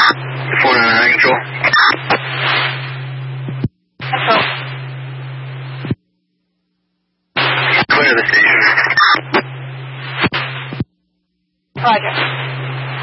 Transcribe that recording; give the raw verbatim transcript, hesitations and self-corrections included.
four nine nine control. Control. Clear the station. Roger.